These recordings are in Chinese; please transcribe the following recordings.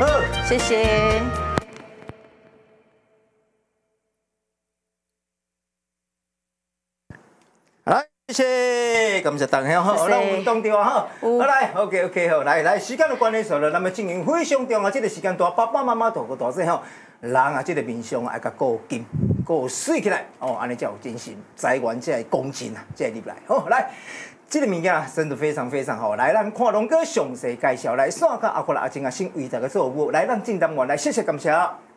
好， 谢谢。 来，谢谢，感谢大家哈，咱运动对啊哈，好来 ，OK， 好，来，时间的关系，所以咱们进行非常重要，这个时间大爸爸妈妈大个大细吼，人啊，这个面相爱甲顾紧，顾水起来，哦，安尼才有精神，财源才会公进啊，才会入来，好来。这个物件真的非常非常好，来，咱看龙哥详细介绍，来，线甲阿哥阿静啊，先为大家做服务，来，咱进单元来，谢谢感谢。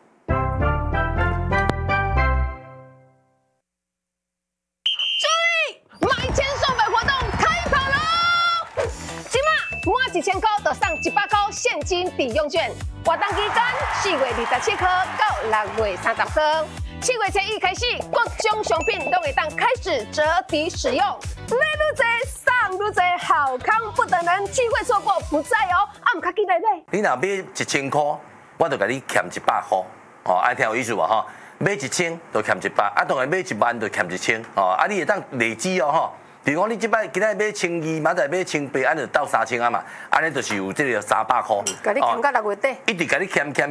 1000块就送100块现金抵用券，活动期间4月27号到6月30号，7月1日开始，各种商品都会当开始折抵使用。买愈多，送愈多，好康不等人，机会错过不再哦！啊，唔卡记得买。 你若买1000块，我就甲你欠100块，哦，爱听有意思无吼？买1000就欠100，啊，当然买1万就欠1000，哦，啊，你会当累积哦吼。比如讲，你即摆今仔买1200，明仔买1800，安就到3000啊嘛，安尼就是有这个300块。 甲你欠到6月底。 一直甲你欠到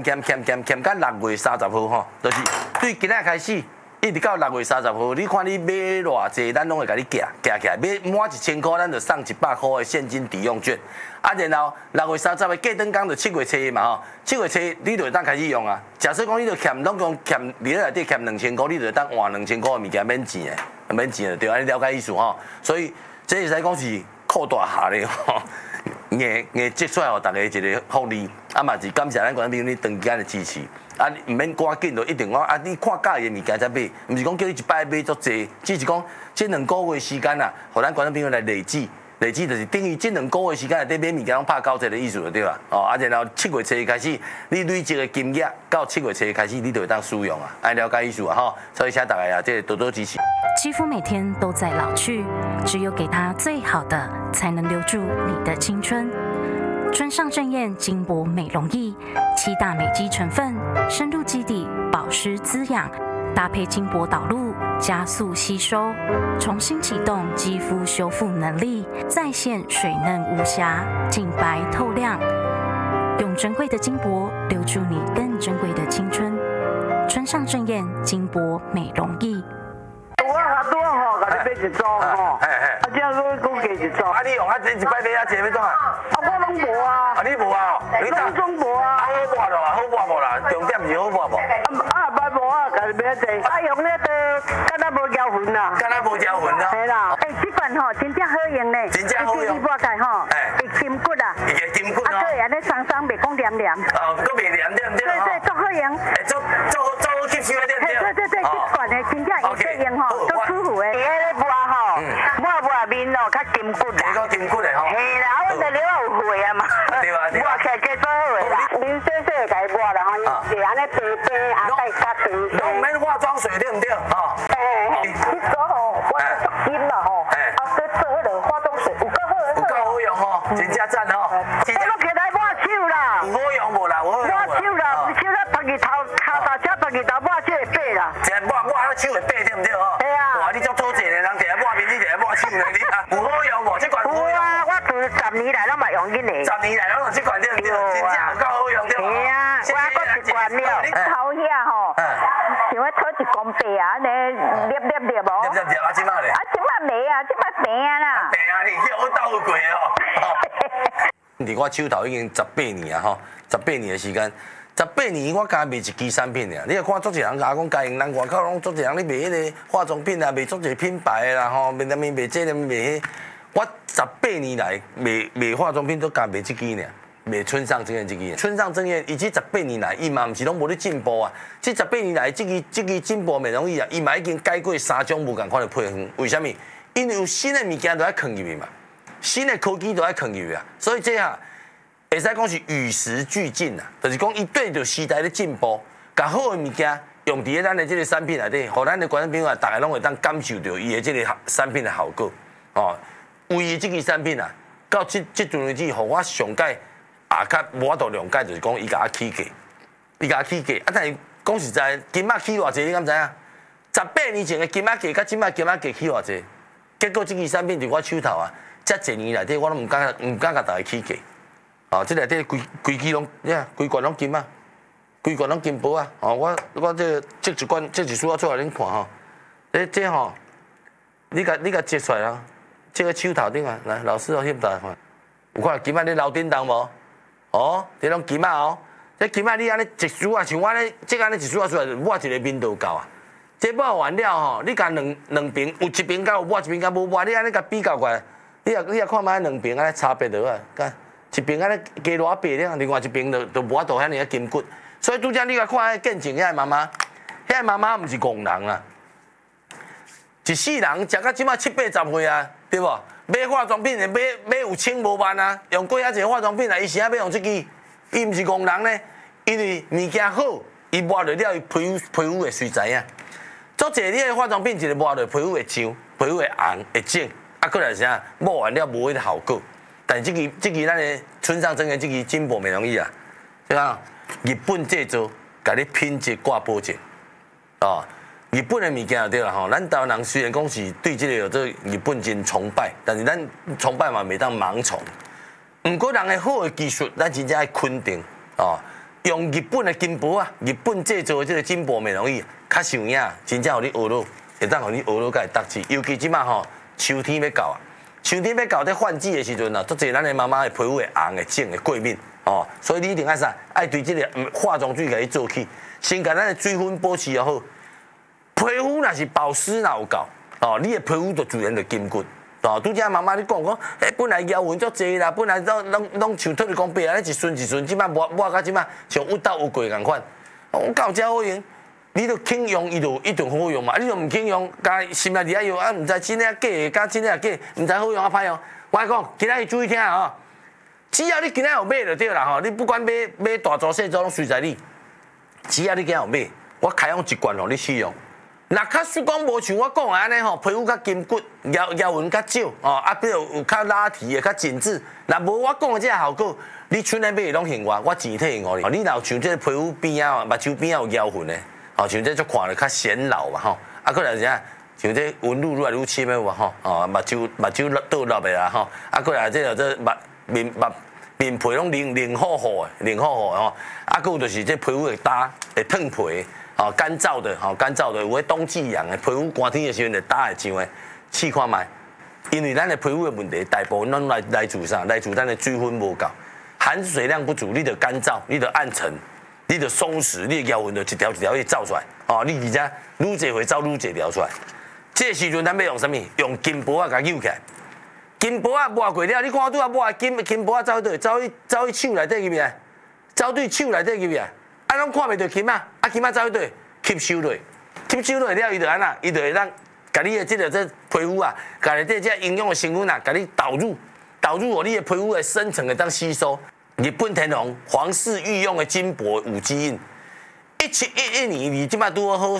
6月30号吼，就是对今仔开始，一直到6月30号，你看你买偌济，咱拢会甲你夹起来，买满1000块，咱就送100块的现金抵用券。啊，然后6月30号过灯工就7月初嘛吼，7月初你就会当开始用啊。假设讲你就欠，拢讲欠你内底欠2000块，你就会当换2000块的物件免钱的。免钱的对，安尼了解意思吼。所以这会使讲是扩大下咧吼，硬积出来互大家一个福利，啊嘛是感谢咱观众朋友你长期的支持，啊唔免赶紧就一定讲啊你看介意的物件才买，唔是讲叫你一摆买足济，只是讲这2个月时间啊，互咱观众朋友来累积。累计就是等于这2个月时间内底买物件拢拍90的意思就对啦。哦，啊然后7月初开始，你累积的金额到7月初开始，你就会当使用啊，爱了解意思啊吼。所以请大家啊，这多多支持。 肌肤每天都在老去，只有给它最好的，才能留住你的青春。春上正艳金箔美容液，7大美肌成分深入肌底，保湿滋养，搭配金箔导入，加速吸收，重新启动肌肤修复能力，再现水嫩无瑕，净白透亮。用珍贵的金箔留住你更珍贵的青春。春上正艳金箔美容液。 多吼，甲你买一组吼，啊，这样佫加一组。 啊，你用啊，这一摆买啊，一个要怎啊？ 啊，我拢无啊。 啊，你无啊？你总无啊。 啊，好抹咯，好抹无啦，重点是好抹无。 啊，买无啊，甲你买一个。啊，用那个，敢若无胶痕啦。 敢若无胶痕啊？ 系啦。这款吼真正好用呢。 真正好用。 你抹开吼，会筋骨啊。 会筋骨啊，对，安尼松松，袂讲黏黏。 哦，佫袂黏对唔对？ 对，足好用。 足好吸收对唔对？ 对，这款的真正有适用吼，足舒服的。伫迄个抹吼，抹面咯，较筋骨啦。 较筋骨的吼。 嘿啦，我这了有血啊嘛。 对啊。 抹起来加做好的啦。啉细细甲伊抹啦吼，是安尼白白啊，再较长。 拢免化妆水对唔对？吼。 你说吼，我足金啦吼，啊，搁做迄个化妆水有够好。 有够好用吼，真正赞吼。 我拢起来抹手啦。 有好用无啦？有好用。 抹手啦，手啦，拍日头车拍日头抹就会白啦。 一抹啊，手会白对唔对吼？ 系啊。 哇，你足讨钱的人，一下抹面，你一下抹手呢，你啊，有好用无？这款有好用。 有啊，我做10年来拢嘛用紧的。 10年来拢用这款对唔对？真正有够好用对无？ 系啊，我搁一罐了。你头遐吼，想要讨一公白啊，安尼捏无？ 捏啊，即摆咧？ 啊，即摆没啊，即摆平啊啦。 平啊，你去我斗过哦。伫我手头已经18年啊吼，18年的时间。18年我加卖一支产品尔，你看足一人甲我讲，家用人外口拢足一人咧卖迄个化妆品啊，卖足一个品牌的啦吼，卖这卖迄。我18年来卖化妆品都加卖这支尔，卖春上正艳这支。春上正艳，伊这18年来，伊嘛毋是拢无咧进步啊。这18年来，这支进步美容仪啊，伊嘛已经改过3种无共款的配方。为什么？因为有新的物件都要放入去嘛，新的科技都要放入去啊，所以这下。会使讲是与时俱进啦，就是讲伊对着时代的进步，甲好的物件用伫咱的这个产品内底，互咱的观众朋友啊，大家拢会当感受到伊的这个产品的效果。哦，为伊这支产品啊，到这阵为止，互我上届也较无法度谅解，就是讲伊甲我起价，啊，但是讲实在，金仔起偌济，你敢知影？18年前的金仔价，甲即摆金仔价起偌济？结果这支产品伫我手头啊，这1年内底我都唔敢甲大家起价。 哦，这内底规支拢，规罐拢金啊，规罐拢金箔啊！哦，我这一罐这一束啊，出来恁看吼。这吼，你甲接出来啊，这个手头顶啊，来老师哦，翕大看，有看金仔你楼顶动无？哦，这拢金仔哦，这金仔你安尼一束啊，像我咧，这安尼一束啊出来，抹一个面就够啊。这抹完了吼，你甲两边有一边甲有抹，一边甲无抹，你安尼甲比较过来，你也看卖两边安尼差别落啊，干一边安尼加偌白了，另外一边就无法度遐尼啊筋骨，所以拄则你甲看迄见证遐妈妈，遐妈妈毋是戆人啦，一世人食到即马70、80岁啊，对无？买化妆品的买有千无万啊，用过遐济化妆品啊，伊是啊要用这支，伊毋是戆人呢，因为物件好，伊抹落了伊皮肤会随知影。做济你的化妆品，一个抹落皮肤会痒，皮肤会红会肿，啊，过来是啥？抹完了无迄个效果。但是这支咱的村上真的这支金箔美容仪啊，对啊，日本制造，甲你品质挂保证，哦，日本的物件就对啦吼。咱台湾人虽然讲是对这个有这日本真崇拜，但是咱崇拜嘛袂当盲从。毋过人的好的技术，咱真正爱肯定哦。用日本的金箔啊，日本制造的这个金箔美容仪，较像样，真正互你学到，会当互你学到甲会得志。尤其即马吼，秋天要到啊，秋天要到在换季的时阵啊，足侪咱的妈妈的皮肤会红、会肿、会过敏哦，所以你一定爱啥，爱对这个化妆水甲伊做起，先甲咱的水分保持又好，皮肤若是保湿若有够哦，你的皮肤就自然就紧骨。哦，拄则妈妈你讲，本来腰纹足济啦，本来拢像特你讲白啊，一顺，即摆抹到即摆像乌豆乌贵共款。我到遮好用，你著肯用，伊就一定好用嘛。你著毋肯用，加心内伫遐用啊，毋知真诶假诶，加真诶假，毋知好用啊歹用。我讲，今仔日注意听啊，只要你今仔有买就对啦吼，你不管买大组细组拢随在你，只要你今仔有买，我开放一罐互你试用。若较实讲无像我讲的安尼吼，皮肤较筋骨，腰纹较少哦，啊，比如有较拉提的、较紧致。若无我讲的这个效果，你村内买拢用我钱退互你。你若像这皮肤边啊、目睭边啊有腰痕的，哦，像这就看着较显老嘛吼。啊，过来啥？像这纹路愈来愈深的有吼，哦，目睭倒落的啦吼。啊，过来这面皮拢零好的吼。啊，佫有就是这皮肤会焦会脱皮。哦，干燥的，有迄冬季痒的，皮肤寒天的时阵就打会痒的，试看卖。因为咱的皮肤的问题，大部分拢来自啥？来自咱的水分无够，含水量不足，你就干燥，你就暗沉，你就松弛，你的腰纹就一条一条去走出来。哦，你而且愈济会走愈济条出来。这时阵咱要用啥物？用金箔啊，甲扭起来。金箔啊抹过了，你看拄啊抹金箔啊走去手内底入面，走对手内底入面。啊，拢看袂到金啊！啊，金啊走去对吸收落，了，伊就安那，伊就会当甲你的这皮肤啊，甲你这营养的成分啊，甲你导入互你的皮肤的深层会当吸收。日本天皇皇室御用的金箔5基印，1711年离即摆拄好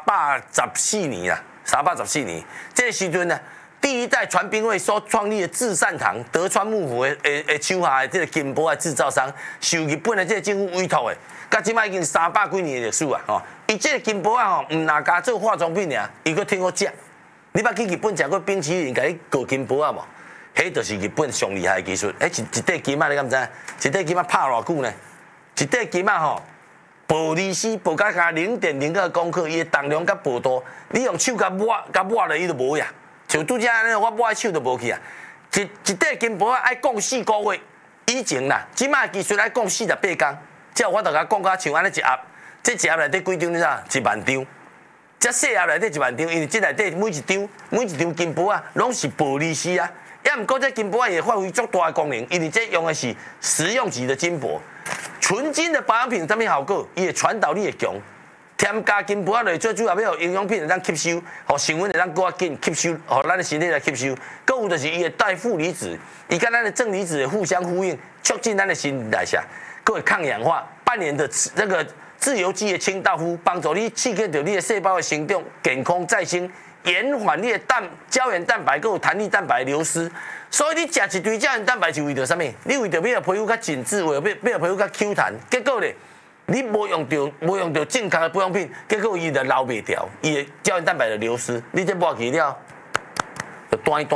314年啦，314年。这个时阵呢，第一代传兵卫所创立的至善堂德川幕府的手下的这个金箔的制造商，受日本的这个政府委托的。到即摆已经300几年的历史啊！吼，伊这个金箔啊，吼，毋哪加做化妆品尔，伊佫挺好食。你捌去日本食过冰淇淋，甲你过金箔啊无？迄就是日本上厉害的技术。一块金啊，你敢知？一块金啊拍偌久呢？一块金啊吼，薄利丝薄甲0.0个公克，伊的重量甲薄度，你用手甲抹了，伊就无呀。像拄则安尼，我抹手就无去啊。一块金箔啊，爱讲4个月以前啦，即摆技术爱讲48天。才有法度甲讲甲像安尼一盒，这一盒内底几张你知？1万张。这细盒内底1万张，因为这内底每一张金箔啊，拢是薄利丝啊。也毋过这金箔啊也发挥足大的功能，因为这用的是实用级的金箔。纯金的保养品有啥物效果？伊会传导力会强。添加金箔啊，落最主要要营养品会当吸收，互成分会当更紧吸收，互咱的身体来吸收。搁有就是伊会带负离子，伊甲咱的正离子会互相呼应，促进咱的新陈代谢。各位抗氧化，半年的那个自由基的清道夫，帮助你刺激到你的细胞的生长，健康再生，延缓你的胶原蛋白、有弹力蛋白流失。所以你食一堆胶原蛋白是为着啥物？你为着要皮肤较紧致，为着要皮肤较 Q 弹。结果咧，你无用到正确的保养品，结果伊就留袂掉，伊的胶原蛋白就流失。你这抹去了，就断的，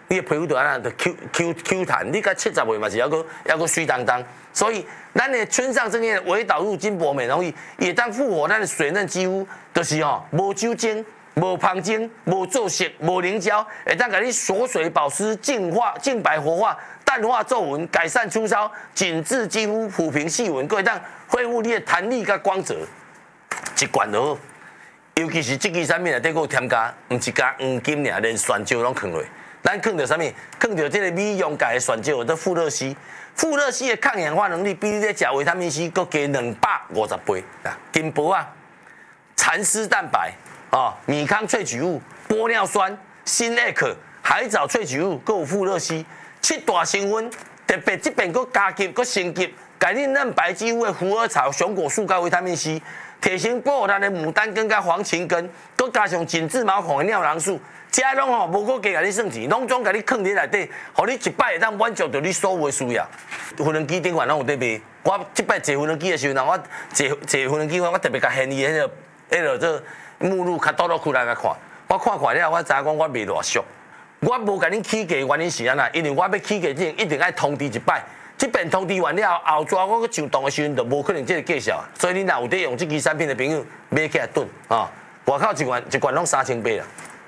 你的皮肤就安那就 Q 弹，你甲70岁嘛是还佫水当当。所以咱的村上正彦微导入金箔美容液，也当复活咱的水嫩肌肤，就是无酒精、无芳精、无皱褶、无凝胶，会当甲你锁水保湿、净化、净白活化、淡化皱纹、改善粗糙、紧致肌肤、抚平细纹，会当恢复你的弹力甲光泽，一罐就好。尤其是这支产品内底佫有添加，唔是加黄金尔，连酸椒拢放落。咱放到啥物？放到这个美容界的酸椒，叫富乐烯。富乐烯的抗氧化能力比你咧食维他命 C 佫加250倍啊！金箔啊，蚕丝蛋白啊，米糠萃取物、玻尿酸、锌 A 克、海藻萃取物，佫有富乐烯，7大成分，特别这边佫加急佫升级，改你嫩白肌肤的虎耳草、熊果树甲维他命 C， 提升保护咱的牡丹根甲黄芩根，佫加上紧致毛孔的尿囊素。这拢无搁加甲你算钱，拢总甲你放伫内底，互你一摆会当满足到你所有的需要。分轮机顶管拢有伫卖，我即摆坐分轮机的时候，我坐分轮机，我特别甲建议迄个做目录较倒落开来甲看。我看了，我知影讲我袂偌俗。我无甲恁起价原因是安那，因为我要起价前一定爱通知一摆。即边通知完了后抓我去上当的时阵，就无可能这个介绍。所以你若有伫用这支产品的朋友，买起来囤啊！外口一罐拢3800啦。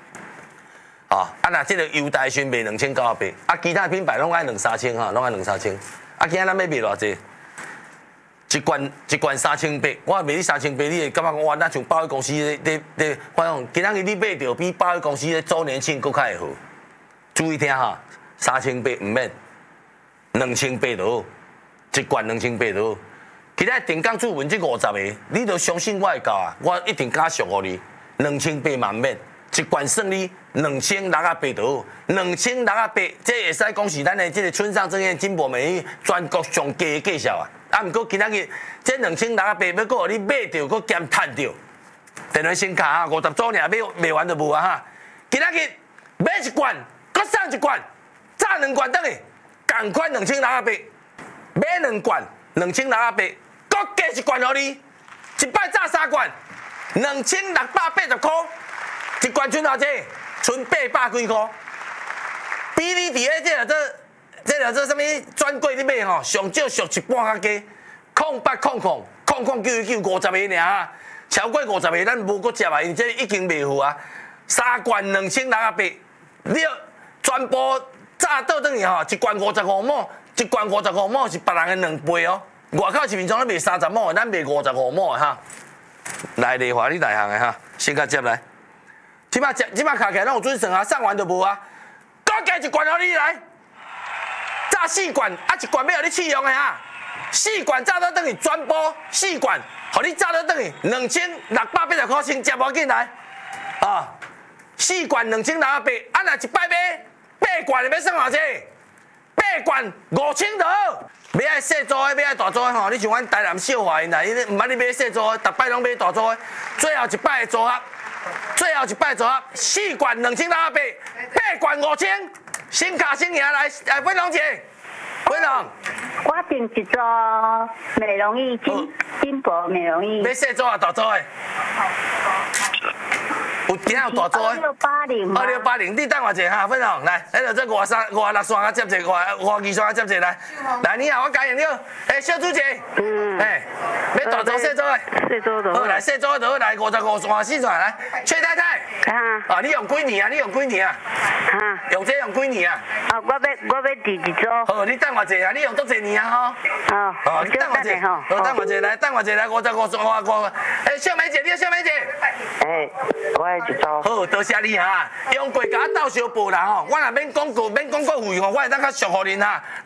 那这个优待选卖2900，其他品牌拢爱2-3千哈，拢爱2-3千。今仔咱要卖偌济？一罐3800，我卖你3800，你会感觉讲哇，那像保险公司咧，我讲今仔日你买到比保险公司咧周年庆佫较会好。注意听哈，3800唔免，2800就好，一罐2800就好。其他定岗主文这50个，你就相信我会到啊，我一定加俗互你，2800嘛唔免。一罐算你2600就好，2600，这会使讲是咱的这个村上正彦金箔美容全国上低的介绍啊！毋过今仔日这2600要搁互你买到，搁兼赚到，电话先卡啊，50组尔，卖完就无啊哈！今仔日买一罐，搁送一罐，炸2罐等于共款2600，买2罐2600，搁加一罐互你，一摆炸3罐，2680块。一罐剩偌济？剩800几块，比你伫个这叫做什么专柜你买吼，上少俗一半较加，0800999950个尔，超过50个咱无搁接啊，因为这已经卖货啊。3罐2600，你全部炸倒转去吼，一罐55毛，一罐55毛是别人的2倍哦。外口市面上咧卖30毛，咱卖55毛哈。来丽华，你内行的哈，先甲接来。即摆卡起来拢有准算啊，送完就无啊。搁加一罐互你来，炸4罐，一罐要互你试用的啊。4罐炸到等于全部4罐，互你炸到等于2680块钱，接无紧来啊。4罐2600，若一摆买8罐，要算偌济？8罐5000就好。要爱细组的，要爱大组的吼，你像阮台南小华因啦，伊毋捌你买细组的，逐摆拢买大组的，最后一摆的组合。4罐2600，8罐5000，先卡先赢来，分享姐，分享。 我订一组美容液，金箔美容液。 要细组啊，大组的？有今仔有大组的。2680，你等我者哈，分享来，迄个这56线啊接者，52线啊接者来。来，你好，我感应你。小朱姐。要大组细组的。细组的。好，来细组的好，来55线来。崔太太。你用几年啊？用这用几年啊？ 我要第一组。 好，你等我者啊，你用多少年啊？吼。你等我者。好，等我者来55小美姐，你小美姐。 我要一组。 好，多谢你哈，用过甲我斗相报啦吼，我若免广告费吼，我会当较俗互恁哈。